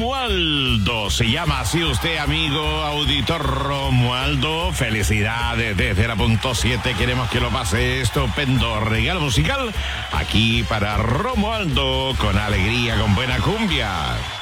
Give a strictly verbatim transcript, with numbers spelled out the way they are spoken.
Romualdo. Se llama así usted, amigo auditor Romualdo. Felicidades desde la punto siete. Queremos que lo pase estupendo. Regalo musical aquí para Romualdo, con alegría, con buena cumbia.